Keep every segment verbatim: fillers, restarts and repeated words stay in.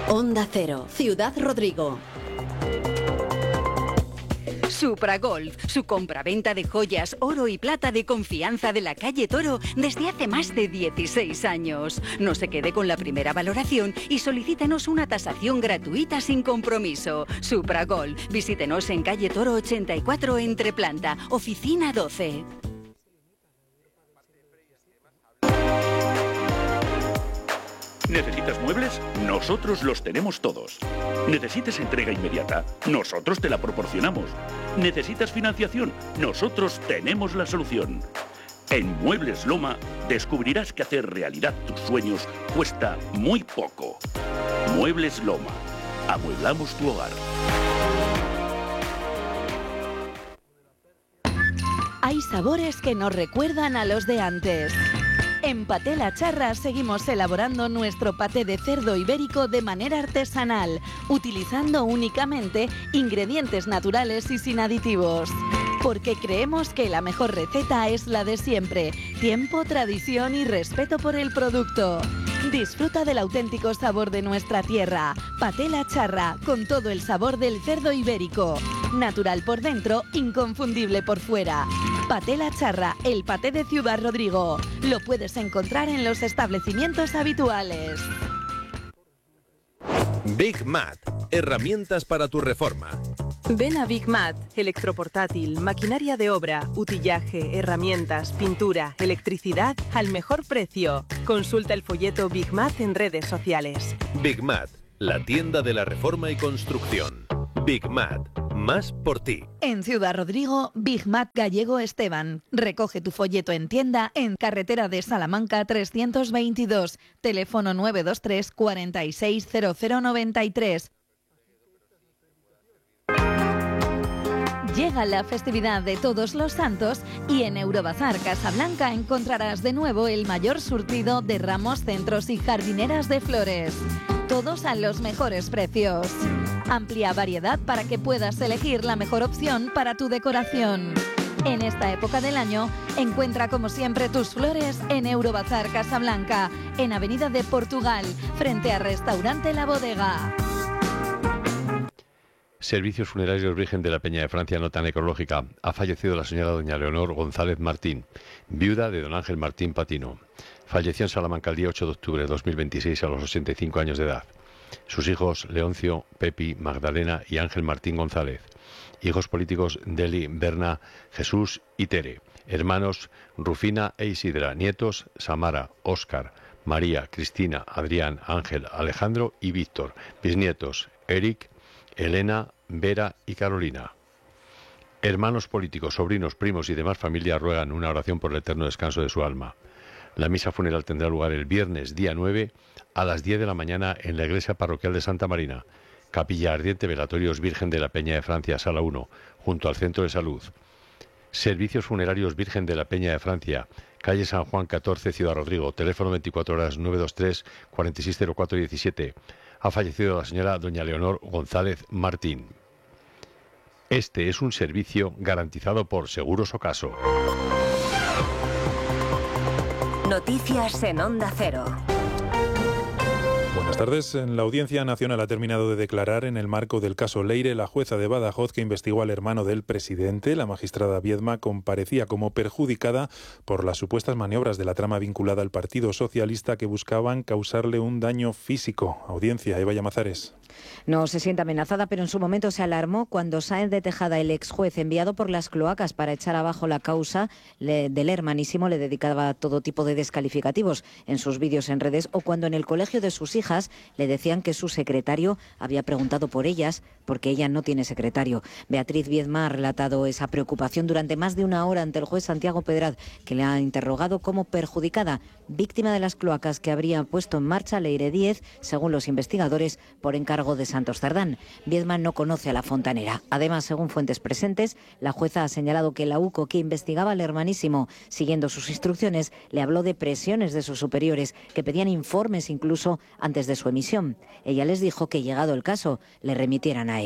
Onda Cero, Ciudad Rodrigo. Supragolf, su compraventa de joyas, oro y plata de confianza de la calle Toro desde hace más de dieciséis años. No se quede con la primera valoración y solicítenos una tasación gratuita sin compromiso. Supragolf, visítenos en calle Toro ochenta y cuatro entre planta, oficina doce. ¿Necesitas muebles? Nosotros los tenemos todos. ¿Necesitas entrega inmediata? Nosotros te la proporcionamos. ¿Necesitas financiación? Nosotros tenemos la solución. En Muebles Loma descubrirás que hacer realidad tus sueños cuesta muy poco. Muebles Loma. Amueblamos tu hogar. Hay sabores que nos recuerdan a los de antes. En Paté La Charra seguimos elaborando nuestro paté de cerdo ibérico de manera artesanal, utilizando únicamente ingredientes naturales y sin aditivos. Porque creemos que la mejor receta es la de siempre: tiempo, tradición y respeto por el producto. Disfruta del auténtico sabor de nuestra tierra. Paté La Charra, con todo el sabor del cerdo ibérico. Natural por dentro, inconfundible por fuera. Paté La Charra, el paté de Ciudad Rodrigo. Lo puedes encontrar en los establecimientos habituales. Big Mat, herramientas para tu reforma. Ven a Big Mat, electroportátil, maquinaria de obra, utillaje, herramientas, pintura, electricidad al mejor precio. Consulta el folleto Big Mat en redes sociales. Big Mat, la tienda de la reforma y construcción. Big Mat, más por ti. En Ciudad Rodrigo, Big Mat Gallego Esteban. Recoge tu folleto en tienda en carretera de Salamanca trescientos veintidós, teléfono nueve dos tres, cuarenta y seis, cero cero noventa y tres. Llega la festividad de Todos los Santos y en Eurobazar Casablanca encontrarás de nuevo el mayor surtido de ramos, centros y jardineras de flores. Todos a los mejores precios. Amplia variedad para que puedas elegir la mejor opción para tu decoración. En esta época del año, encuentra como siempre tus flores en Eurobazar Casablanca, en Avenida de Portugal, frente al restaurante La Bodega. Servicios Funerarios Virgen de la Peña de Francia, nota necrológica. Ha fallecido la señora doña Leonor González Martín, viuda de don Ángel Martín Patino. Falleció en Salamanca el día ocho de octubre de dos mil veintiséis a los ochenta y cinco años de edad. Sus hijos Leoncio, Pepi, Magdalena y Ángel Martín González. Hijos políticos Deli, Berna, Jesús y Tere. Hermanos Rufina e Isidra. Nietos Samara, Óscar, María, Cristina, Adrián, Ángel, Alejandro y Víctor. Bisnietos Eric, Elena, Vera y Carolina. Hermanos políticos, sobrinos, primos y demás familia ruegan una oración por el eterno descanso de su alma. La misa funeral tendrá lugar el viernes, día nueve, a las diez de la mañana en la iglesia parroquial de Santa Marina. Capilla Ardiente, Velatorios Virgen de la Peña de Francia, Sala uno, junto al Centro de Salud. Servicios Funerarios Virgen de la Peña de Francia, calle San Juan catorce, Ciudad Rodrigo, teléfono veinticuatro horas nueve dos tres, cuarenta y seis cero cuatro diecisiete. Ha fallecido la señora doña Leonor González Martín. Este es un servicio garantizado por Seguros Ocaso. Noticias en Onda Cero. Buenas tardes. La Audiencia Nacional ha terminado de declarar en el marco del caso Leire. La jueza de Badajoz que investigó al hermano del presidente, la magistrada Viedma, comparecía como perjudicada por las supuestas maniobras de la trama vinculada al Partido Socialista que buscaban causarle un daño físico. Audiencia, Eva Llamazares. No se siente amenazada, pero en su momento se alarmó cuando Sáenz de Tejada, el ex juez enviado por las cloacas para echar abajo la causa le, del hermanísimo, le dedicaba todo tipo de descalificativos en sus vídeos en redes, o cuando en el colegio de sus hijas le decían que su secretario había preguntado por ellas porque ella no tiene secretario. Beatriz Viedma ha relatado esa preocupación durante más de una hora ante el juez Santiago Pedraz, que le ha interrogado como perjudicada, víctima de las cloacas que habría puesto en marcha Leire Díez, según los investigadores, por encargo de Santos Cerdán. Viedma no conoce a la fontanera. Además, según fuentes presentes, la jueza ha señalado que la UCO, que investigaba al hermanísimo, siguiendo sus instrucciones, le habló de presiones de sus superiores, que pedían informes incluso antes de su emisión. Ella les dijo que, llegado el caso, le remitieran a ella.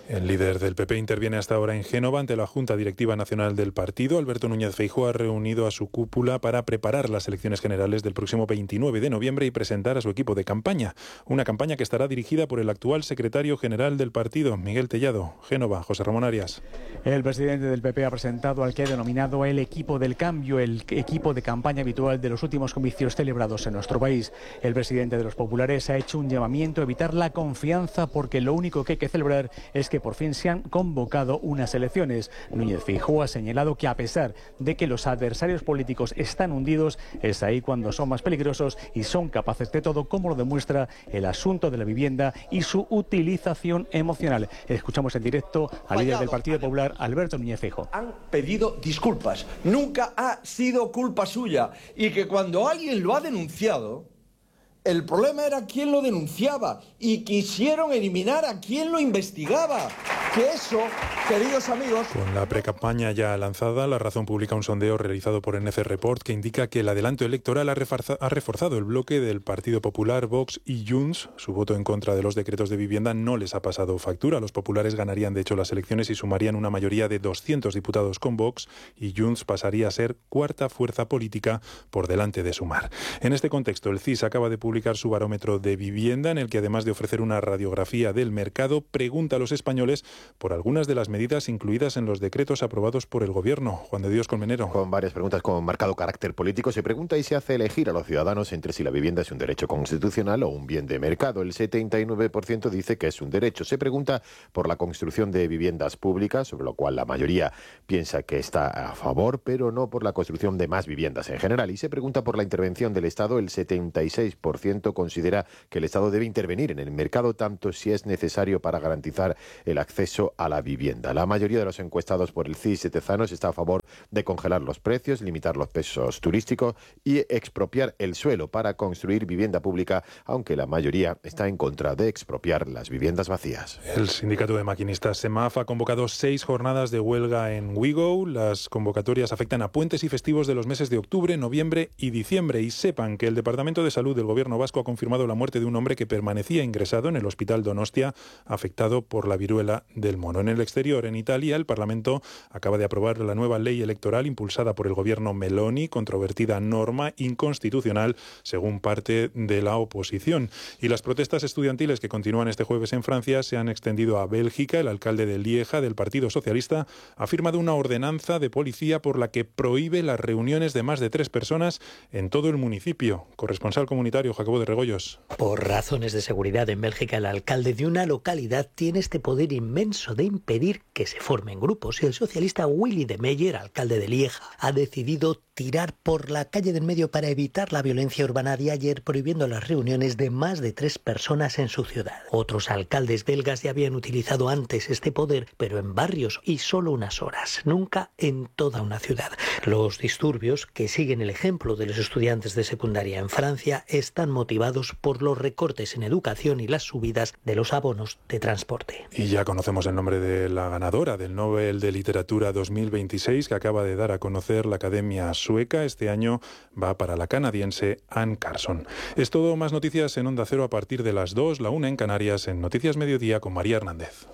El líder del P P interviene hasta ahora en Génova ante la Junta Directiva Nacional del partido. Alberto Núñez Feijóo ha reunido a su cúpula para preparar las elecciones generales del próximo veintinueve de noviembre y presentar a su equipo de campaña. Una campaña que estará dirigida por el actual secretario general del partido, Miguel Tellado. Génova, José Ramón Arias. El presidente del P P ha presentado al que ha denominado el equipo del cambio, el equipo de campaña habitual de los últimos comicios celebrados en nuestro país. El presidente de los populares ha hecho un llamamiento a evitar la confianza porque lo único que hay que celebrar es que que por fin se han convocado unas elecciones. Núñez Feijóo ha señalado que a pesar de que los adversarios políticos están hundidos, es ahí cuando son más peligrosos y son capaces de todo, como lo demuestra el asunto de la vivienda y su utilización emocional. Escuchamos en directo al líder del Partido Popular, Alberto Núñez Feijóo. Han pedido disculpas. Nunca ha sido culpa suya. Y que cuando alguien lo ha denunciado, el problema era quién lo denunciaba y quisieron eliminar a quien lo investigaba. Que eso, queridos amigos... Con la precampaña ya lanzada, La Razón publica un sondeo realizado por N C Report que indica que el adelanto electoral ha, refarza, ha reforzado el bloque del Partido Popular, Vox y Junts. Su voto en contra de los decretos de vivienda no les ha pasado factura. Los populares ganarían de hecho las elecciones y sumarían una mayoría de doscientos diputados con Vox, y Junts pasaría a ser cuarta fuerza política por delante de Sumar. En este contexto, el C I S acaba de publicar su barómetro de vivienda, en el que además de ofrecer una radiografía del mercado, pregunta a los españoles por algunas de las medidas incluidas en los decretos aprobados por el Gobierno. Juan de Dios Colmenero. Con varias preguntas con marcado carácter político, se pregunta y se hace elegir a los ciudadanos entre si la vivienda es un derecho constitucional o un bien de mercado. El setenta y nueve por ciento dice que es un derecho. Se pregunta por la construcción de viviendas públicas, sobre lo cual la mayoría piensa que está a favor, pero no por la construcción de más viviendas en general. Y se pregunta por la intervención del Estado. El setenta y seis por ciento considera que el Estado debe intervenir en el mercado tanto si es necesario para garantizar el acceso a la vivienda. La mayoría de los encuestados por el C I S Tezanos está a favor de congelar los precios, limitar los pesos turísticos y expropiar el suelo para construir vivienda pública, aunque la mayoría está en contra de expropiar las viviendas vacías. El sindicato de maquinistas SEMAF ha convocado seis jornadas de huelga en WeGo. Las convocatorias afectan a puentes y festivos de los meses de octubre, noviembre y diciembre. Y sepan que el Departamento de Salud del Gobierno vasco ha confirmado la muerte de un hombre que permanecía ingresado en el Hospital Donostia, afectado por la viruela del mono. En el exterior, en Italia, el Parlamento acaba de aprobar la nueva ley electoral impulsada por el gobierno Meloni, controvertida norma inconstitucional, según parte de la oposición. Y las protestas estudiantiles que continúan este jueves en Francia se han extendido a Bélgica. El alcalde de Lieja, del Partido Socialista, ha firmado una ordenanza de policía por la que prohíbe las reuniones de más de tres personas en todo el municipio. Corresponsal comunitario Jacobo de Regoyos. Por razones de seguridad en Bélgica, el alcalde de una localidad tiene este poder inmenso de impedir que se formen grupos, y el socialista Willy de Meyer, alcalde de Lieja, ha decidido tirar por la calle del medio para evitar la violencia urbana de ayer, prohibiendo las reuniones de más de tres personas en su ciudad. Otros alcaldes belgas ya habían utilizado antes este poder, pero en barrios y solo unas horas, nunca en toda una ciudad. Los disturbios, que siguen el ejemplo de los estudiantes de secundaria en Francia, están motivados por los recortes en educación y las subidas de los abonos de transporte. Y ya conocemos el nombre de la ganadora del Nobel de Literatura dos mil veintiséis, que acaba de dar a conocer la Academia Sueca. Este año va para la canadiense Anne Carson. Es todo, más noticias en Onda Cero a partir de las dos, la una en Canarias, en Noticias Mediodía con María Hernández.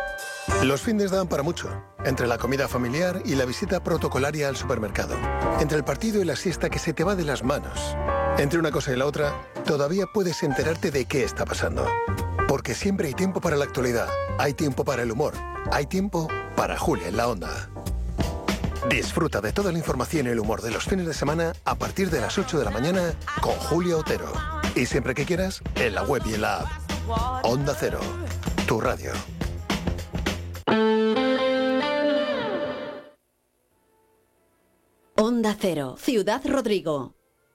Los findes dan para mucho. Entre la comida familiar y la visita protocolaria al supermercado. Entre el partido y la siesta que se te va de las manos. Entre una cosa y la otra, todavía puedes enterarte de qué está pasando. Porque siempre hay tiempo para la actualidad. Hay tiempo para el humor. Hay tiempo para Julia en la Onda. Disfruta de toda la información y el humor de los fines de semana a partir de las ocho de la mañana con Julia Otero. Y siempre que quieras, en la web y en la app. Onda Cero, tu radio. Onda Cero, Ciudad Rodrigo.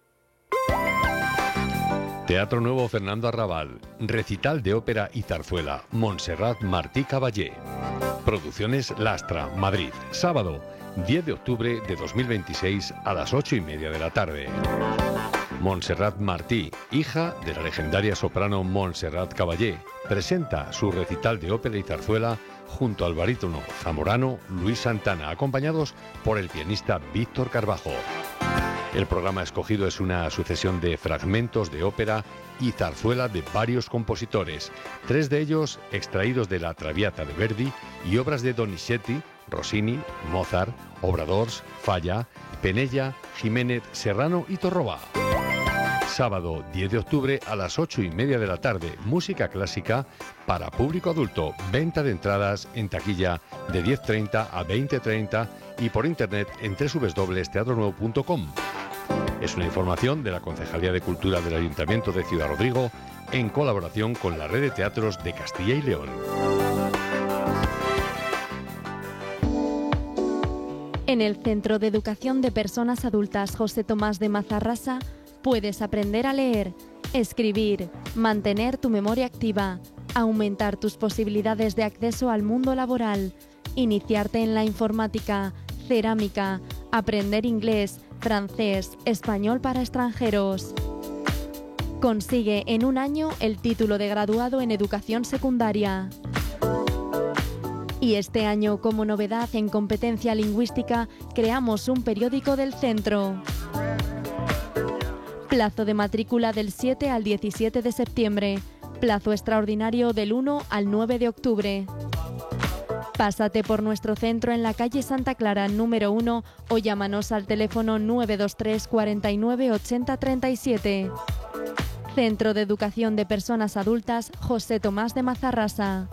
Teatro Nuevo Fernando Arrabal, recital de ópera y zarzuela, Montserrat Martí Caballé. Producciones Lastra, Madrid, sábado diez de octubre de dos mil veintiséis a las ocho y media de la tarde. Montserrat Martí, hija de la legendaria soprano Montserrat Caballé, presenta su recital de ópera y zarzuela junto al barítono zamorano Luis Santana, acompañados por el pianista Víctor Carbajo. El programa escogido es una sucesión de fragmentos de ópera y zarzuela de varios compositores, tres de ellos extraídos de la Traviata de Verdi y obras de Donizetti, Rossini, Mozart, Obradors, Falla, Penella, Jiménez, Serrano y Torroba. Sábado diez de octubre a las ocho y media de la tarde, música clásica para público adulto. Venta de entradas en taquilla de diez treinta a veinte treinta y por internet en doble u doble u doble u punto teatro nuevo punto com. Es una información de la Concejalía de Cultura del Ayuntamiento de Ciudad Rodrigo en colaboración con la Red de Teatros de Castilla y León. En el Centro de Educación de Personas Adultas José Tomás de Mazarrasa puedes aprender a leer, escribir, mantener tu memoria activa, aumentar tus posibilidades de acceso al mundo laboral, iniciarte en la informática, cerámica, aprender inglés, francés, español para extranjeros. Consigue en un año el título de graduado en educación secundaria. Y este año, como novedad en competencia lingüística, creamos un periódico del centro. Plazo de matrícula del siete al diecisiete de septiembre. Plazo extraordinario del uno al nueve de octubre. Pásate por nuestro centro en la calle Santa Clara, número uno, o llámanos al teléfono nueve dos tres cuarenta y nueve ochenta treinta y siete. Centro de Educación de Personas Adultas José Tomás de Mazarrasa.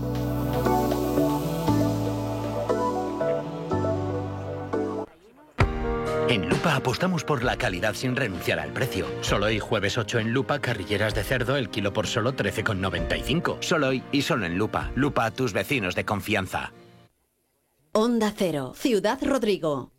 En Lupa apostamos por la calidad sin renunciar al precio. Solo hoy, jueves ocho en Lupa, carrilleras de cerdo, el kilo por solo trece con noventa y cinco. Solo hoy y solo en Lupa. Lupa, tus vecinos de confianza. Onda Cero, Ciudad Rodrigo.